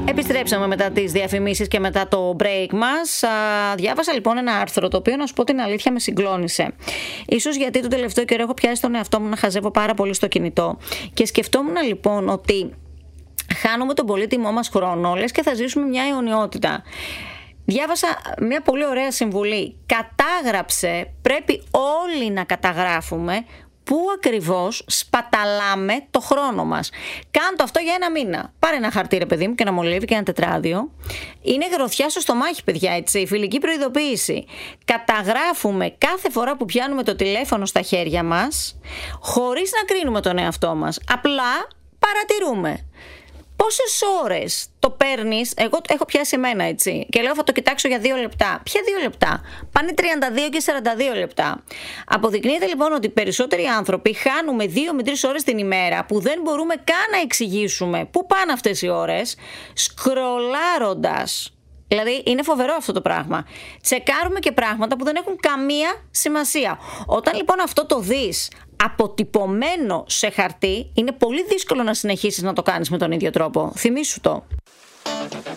Επιστρέψαμε μετά τις διαφημίσεις και μετά το break μας. Διάβασα λοιπόν ένα άρθρο το οποίο, να σου πω την αλήθεια, με συγκλώνησε. Ίσως γιατί τον τελευταίο καιρό έχω πιάσει τον εαυτό μου να χαζεύω πάρα πολύ στο κινητό. Και σκεφτόμουν λοιπόν ότι χάνουμε τον πολύτιμό μας χρόνο, λες και θα ζήσουμε μια αιωνιότητα. Διάβασα μια πολύ ωραία συμβουλή. Κατάγραψε, πρέπει όλοι να καταγράφουμε πού ακριβώς σπαταλάμε το χρόνο μας. Κάντο αυτό για ένα μήνα. Πάρε ένα χαρτί, ρε παιδί μου, και ένα μολύβι και ένα τετράδιο. Είναι γροθιά στο στομάχι, παιδιά, έτσι. Φιλική προειδοποίηση. Καταγράφουμε κάθε φορά που πιάνουμε το τηλέφωνο στα χέρια μας, χωρίς να κρίνουμε τον εαυτό μας. Απλά παρατηρούμε. Πόσες ώρες το παίρνεις? Εγώ έχω πιάσει εμένα, έτσι, και λέω θα το κοιτάξω για 2 λεπτά. Ποια 2 λεπτά? Πάνε 32 και 42 λεπτά. Αποδεικνύεται λοιπόν ότι οι περισσότεροι άνθρωποι χάνουμε 2 με 3 ώρες την ημέρα που δεν μπορούμε καν να εξηγήσουμε πού πάνε αυτές οι ώρες, σκρολάροντας. Δηλαδή είναι φοβερό αυτό το πράγμα. Τσεκάρουμε και πράγματα που δεν έχουν καμία σημασία. Όταν λοιπόν αυτό το δεις αποτυπωμένο σε χαρτί, είναι πολύ δύσκολο να συνεχίσεις να το κάνεις με τον ίδιο τρόπο. Θυμήσου το.